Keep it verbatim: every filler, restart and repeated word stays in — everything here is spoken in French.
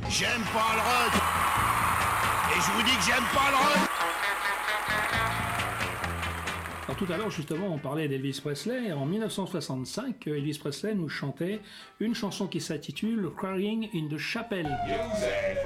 J'aime pas le rock. Et je vous dis que j'aime pas le rock. Alors tout à l'heure justement on parlait d'Elvis Presley. En mille neuf cent soixante-cinq, Elvis Presley nous chantait une chanson qui s'intitule Crying in the Chapel.